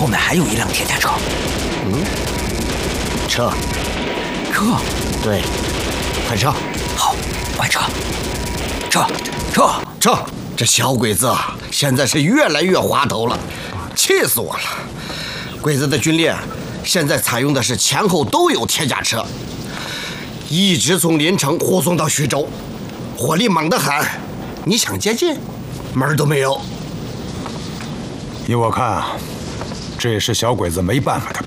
后面还有一辆铁甲车。 撤！ 撤！ 对，快撤！ 好，快撤！撤！ 撤！这小鬼子啊，现在是越来越滑头了，气死我了！鬼子的军列现在采用的是前后都有铁甲车，一直从临城护送到徐州，火力猛得很。你想接近，门儿都没有。 依我看啊，这也是小鬼子没办法的